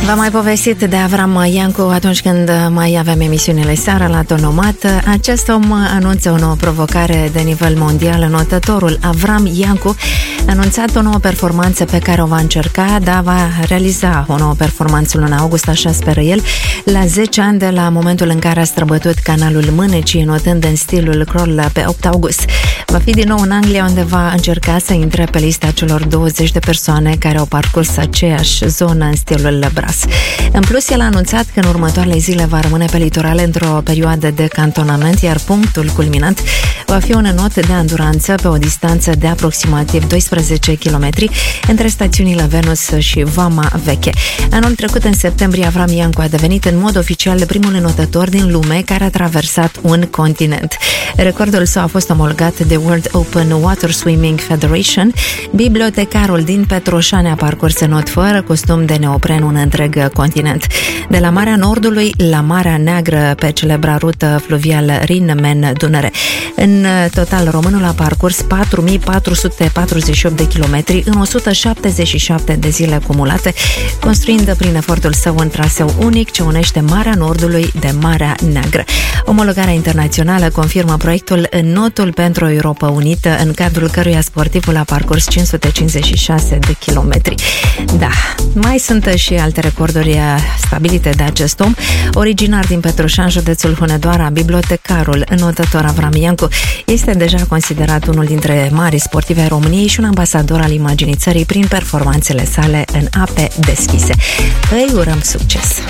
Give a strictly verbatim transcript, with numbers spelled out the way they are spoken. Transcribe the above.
V-am mai povestit de Avram Iancu atunci când mai aveam emisiunile seara la Tonomat. Acest om anunță o nouă provocare de nivel mondial. Notătorul Avram Iancu a anunțat o nouă performanță pe care o va încerca, dar va realiza o nouă performanță luna august, așa speră el, la zece ani de la momentul în care a străbătut canalul Mânecii, notând în stilul crawl pe opt august. Va fi din nou în Anglia, unde va încerca să intre pe lista celor douăzeci de persoane care au parcurs aceeași zonă în stilul Brass. În plus, el a anunțat că în următoarele zile va rămâne pe litorale într-o perioadă de cantonament, iar punctul culminant va fi un înot de anduranță pe o distanță de aproximativ doisprezece kilometri între stațiunile Venus și Vama Veche. Anul trecut, în septembrie, Avram Iancu a devenit în mod oficial primul înotător din lume care a traversat un continent. Recordul său a fost omologat de World Open Water Swimming Federation. Bibliotecarul din Petroșani a parcurs în not fără costum de neopren un întreg continent. De la Marea Nordului la Marea Neagră, pe celebra rută fluvială Rin-Men-Dunăre. În total, românul a parcurs patru mii patru sute patruzeci și opt de kilometri în o sută șaptezeci și șapte de zile acumulate, construind prin efortul său un traseu unic ce unește Marea Nordului de Marea Neagră. Omologarea internațională confirmă proiectul în notul pentru o Europa unită, în cadrul căruia sportivul a parcurs cinci sute cincizeci și șase de kilometri. Da, mai sunt și alte recorduri stabilite de acest om. Originar din Petroșani, județul Hunedoara, bibliotecarul înotător Avram Iancu este deja considerat unul dintre mari sportivi ai României și un ambasador al imaginii țării prin performanțele sale în ape deschise. Îi urăm succes!